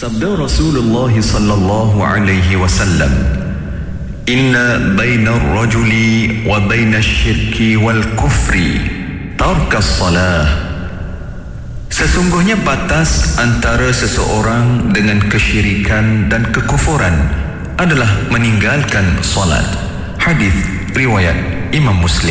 Sabda Rasulullah sallallahu alaihi wasallam, "Inna baina ar-rajuli wa baina asy-syirki wal kufri tarkas salah." Sesungguhnya batas antara seseorang dengan kesyirikan dan kekufuran adalah meninggalkan salat. Hadis riwayat Imam Muslim.